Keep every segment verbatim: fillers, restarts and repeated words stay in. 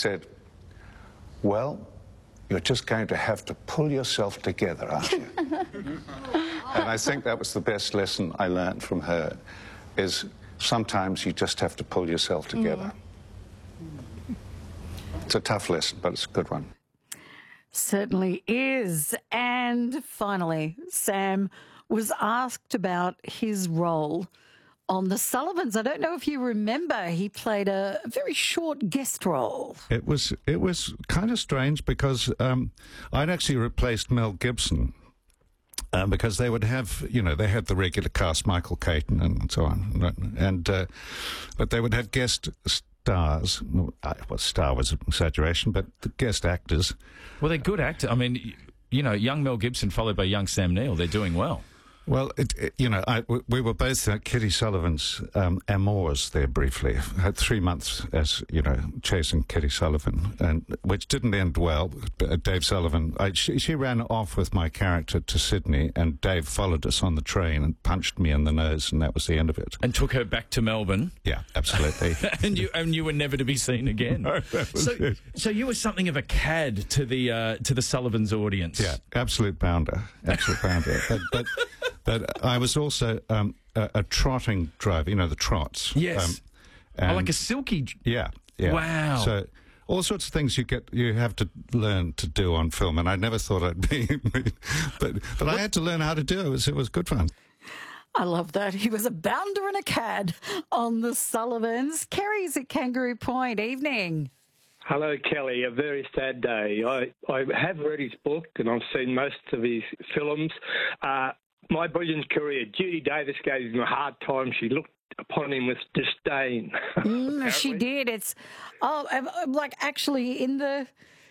said, well, you're just going to have to pull yourself together, aren't you? And I think that was the best lesson I learned from her, is sometimes you just have to pull yourself together. Mm. It's a tough lesson, but it's a good one. Certainly is. And finally, Sam was asked about his role on The Sullivans. I don't know if you remember, he played a very short guest role. It was it was kind of strange because um, I'd actually replaced Mel Gibson uh, because they would have, you know, they had the regular cast, Michael Caton and so on, and uh, but they would have guest stars. Well, star was an exaggeration, but the guest actors. Well, they're good actors. I mean, you know, young Mel Gibson followed by young Sam Neill. They're doing well. Well, it, it, you know, I, we were both uh, Kitty Sullivan's um, amours there briefly. I had three months as, you know, chasing Kitty Sullivan, and which didn't end well. Uh, Dave Sullivan, I, she, she ran off with my character to Sydney, and Dave followed us on the train and punched me in the nose, and that was the end of it. And took her back to Melbourne. Yeah, absolutely. and you and you were never to be seen again. No, that was so, it. so you were something of a cad to the uh, to the Sullivans audience. Yeah, absolute bounder, absolute bounder. But, but But I was also um, a, a trotting driver, you know, the trots. Yes. Um, oh, like a silky... Yeah, yeah. Wow. So all sorts of things you get, you have to learn to do on film, and I never thought I'd be... but but I had to learn how to do it. It was, it was good fun. I love that. He was a bounder and a cad on The Sullivans. Kerry's at Kangaroo Point. Evening. Hello, Kelly. A very sad day. I, I have read his book, and I've seen most of his films. Uh, My brilliant career. Judy Davis gave him a hard time. She looked upon him with disdain. Mm, she did. It's oh, like actually in the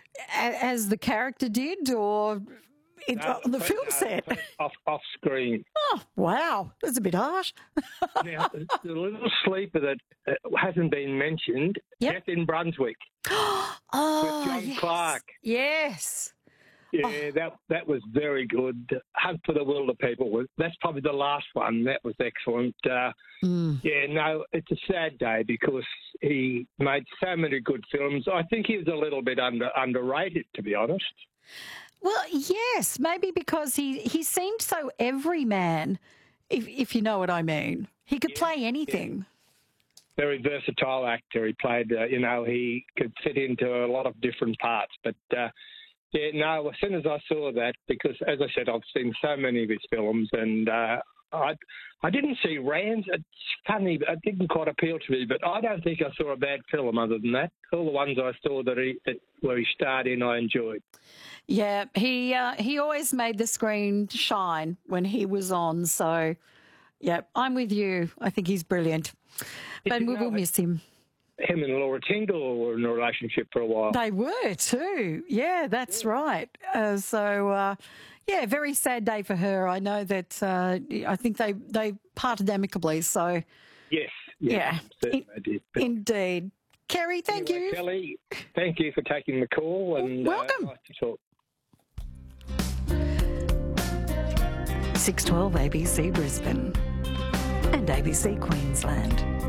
as the character did, or it, no, on the no, film no, set. Off off screen. Oh wow, that's a bit harsh. Now the little sleeper that uh, hasn't been mentioned. Yep. Death in Brunswick. oh, with John yes. Clark. Yes. Yeah, Oh. that that was very good. Hunt for the Wilder People was that's probably the last one. That was excellent. Uh, Mm. Yeah, no, it's a sad day because he made so many good films. I think he was a little bit under underrated, to be honest. Well, yes, maybe because he, he seemed so everyman, if if you know what I mean. He could Yeah, play anything. Very versatile actor. He played, uh, you know, he could fit into a lot of different parts. But, uh, yeah, no, as soon as I saw that, because, as I said, I've seen so many of his films, and uh, I I didn't see Rands. It's funny, it didn't quite appeal to me, but I don't think I saw a bad film other than that. All the ones I saw that he that where he starred in, I enjoyed. Yeah, he uh, he always made the screen shine when he was on. So, yeah, I'm with you. I think he's brilliant. But we will miss him. Him and Laura Tingle were in a relationship for a while. They were too. Yeah, that's yeah. right. Uh, so, uh, yeah, very sad day for her. I know that uh, I think they, they parted amicably. So, yes. Yeah. yeah in, they did. Indeed. Kerry, thank anyway, you. Kelly, thank you for taking the call. And welcome. Uh, nice to talk. six twelve A B C Brisbane and A B C Queensland.